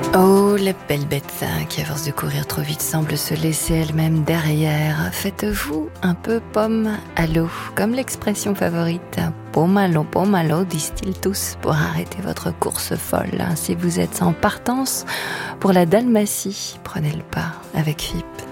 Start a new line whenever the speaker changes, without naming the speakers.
Oh, la belle bête qui, à force de courir trop vite, semble se laisser elle-même derrière. Faites-vous un peu pomme à l'eau, comme l'expression favorite. Pomme à l'eau, disent-ils tous, pour arrêter votre course folle. Si vous êtes en partance pour la Dalmatie, prenez le pas avec FIP.